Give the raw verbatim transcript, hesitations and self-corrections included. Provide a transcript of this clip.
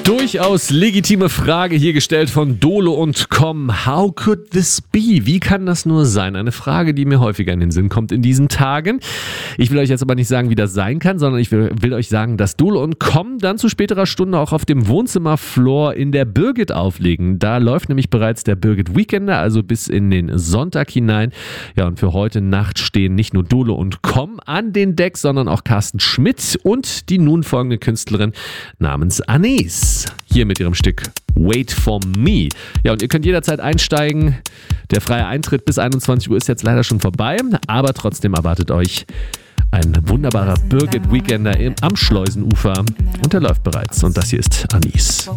Durchaus legitime Frage hier gestellt von Dolo und Com. How could this be? Wie kann das nur sein? Eine Frage, die mir häufiger in den Sinn kommt in diesen Tagen. Ich will euch jetzt aber nicht sagen, wie das sein kann, sondern ich will, will euch sagen, dass Dolo und Com dann zu späterer Stunde auch auf dem Wohnzimmerfloor in der Birgit auflegen. Da läuft nämlich bereits der Birgit Weekender, also bis in den Sonntag hinein. Ja, und für heute Nacht stehen nicht nur Dolo und Com an den Decks, sondern auch Carsten Schmidt und die nun folgende Künstlerin namens Anis. Hier mit ihrem Stück Wait for Me. Ja, und ihr könnt jederzeit einsteigen. Der freie Eintritt bis einundzwanzig Uhr ist jetzt leider schon vorbei, aber trotzdem erwartet euch ein wunderbarer Birgit Weekender am Schleusenufer und der läuft bereits. Und das hier ist Anis.